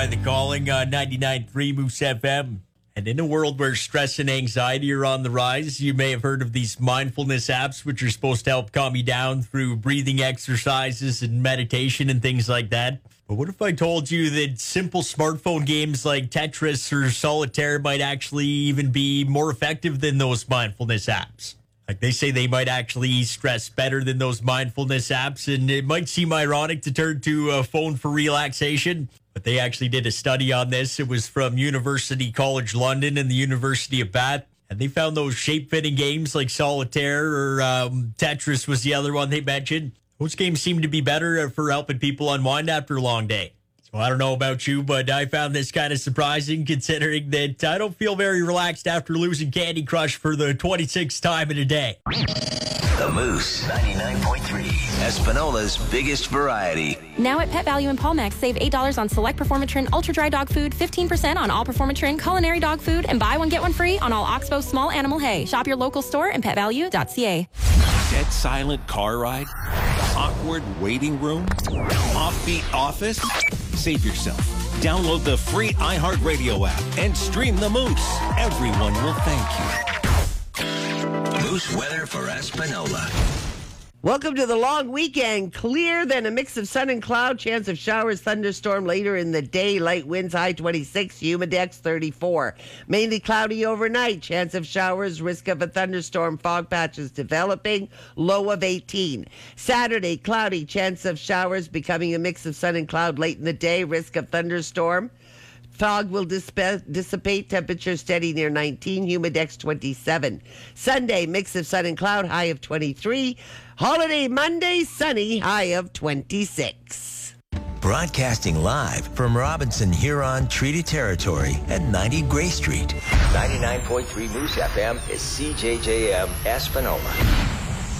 The calling on 99.3 Moose FM. And in a world where stress and anxiety are on the rise, you may have heard of these mindfulness apps, which are supposed to help calm you down through breathing exercises and meditation and things like that. But what if I told you that simple smartphone games like Tetris or Solitaire might actually even be more effective than those mindfulness apps? Like they say they might actually ease stress better than those mindfulness apps, and it might seem ironic to turn to a phone for relaxation, but they actually did a study on this. It was from University College London and the University of Bath, and they found those shape-fitting games like Solitaire or Tetris was the other one they mentioned. Those games seem to be better for helping people unwind after a long day. So I don't know about you, but I found this kind of surprising considering that I don't feel very relaxed after losing Candy Crush for the 26th time in a day. The Moose, 99.3, Espinola's biggest variety. Now at Pet Value and Palmax, save $8 on select Performatrin Ultra Dry Dog Food, 15% on all Performatrin Culinary Dog Food, and buy one, get one free on all Oxbow Small Animal Hay. Shop your local store and petvalue.ca. Dead silent car ride? Awkward waiting room? Offbeat office? Save yourself. Download the free iHeartRadio app and stream the Moose. Everyone will thank you. Moose weather for Espinola. Welcome to the long weekend. Clear, then a mix of sun and cloud. Chance of showers, thunderstorm later in the day. Light winds, high 26, humidex 34. Mainly cloudy overnight. Chance of showers, risk of a thunderstorm. Fog patches developing, low of 18. Saturday, cloudy. Chance of showers becoming a mix of sun and cloud late in the day. Risk of thunderstorm. Fog will dissipate, temperature steady near 19, humidex 27. Sunday, mix of sun and cloud, high of 23. Holiday Monday, sunny, high of 26. Broadcasting live from Robinson Huron Treaty Territory at 90 Gray Street. 99.3 Moose FM is CJJM Espinola.